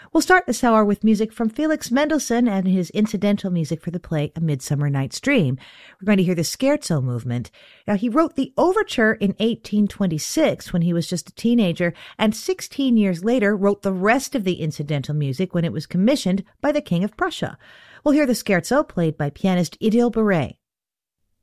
We'll start this hour with music from Felix Mendelssohn and his incidental music for the play A Midsummer Night's Dream. We're going to hear the Scherzo movement. Now, he wrote the overture in 1826 when he was just a teenager, and 16 years later wrote the rest of the incidental music when it was commissioned by the King of Prussia. We'll hear the Scherzo played by pianist Idil Beret.